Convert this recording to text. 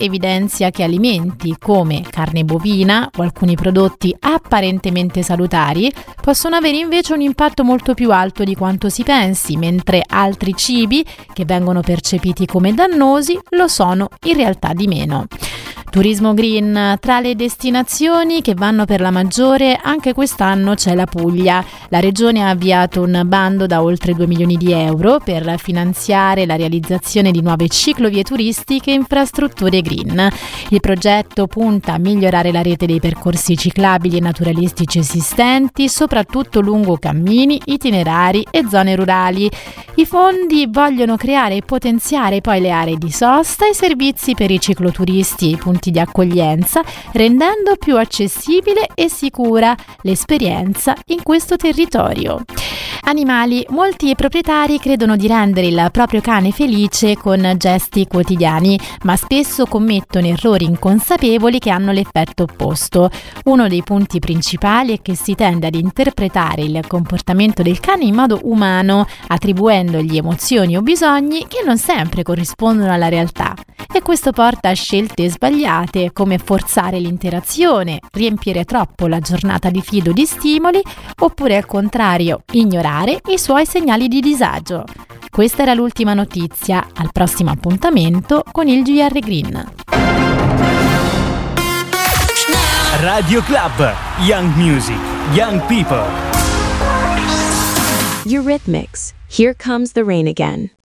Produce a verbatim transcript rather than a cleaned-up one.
evidenzia che alimenti come carne bovina o alcuni prodotti apparentemente salutari possono avere invece un impatto molto più alto di quanto si pensi, mentre altri cibi che vengono percepiti come dannosi lo sono in realtà di meno. Turismo green, tra le destinazioni che vanno per la maggiore anche quest'anno c'è la Puglia. La regione ha avviato un bando da oltre due milioni di euro per finanziare la realizzazione di nuove ciclovie turistiche e infrastrutture green. Il progetto punta a migliorare la rete dei percorsi ciclabili e naturalistici esistenti, soprattutto lungo cammini, itinerari e zone rurali. I fondi vogliono creare e potenziare poi le aree di sosta e servizi per i cicloturisti e i punti di accoglienza, rendendo più accessibile e sicura l'esperienza in questo territorio. Animali. Molti proprietari credono di rendere il proprio cane felice con gesti quotidiani, ma spesso commettono errori inconsapevoli che hanno l'effetto opposto. Uno dei punti principali è che si tende ad interpretare il comportamento del cane in modo umano, attribuendogli emozioni o bisogni che non sempre corrispondono alla realtà. E questo porta a scelte sbagliate, come forzare l'interazione, riempire troppo la giornata di fido di stimoli, oppure al contrario, ignorare i suoi segnali di disagio. Questa era l'ultima notizia. Al prossimo appuntamento con il G R Green. Radio Club, Young Music, Young People. Eurythmics, Here Comes the Rain Again.